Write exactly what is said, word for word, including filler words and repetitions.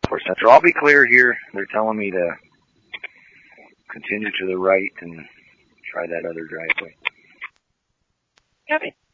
four Central. I'll be clear here. They're telling me to continue to the right and try that other driveway. Okay.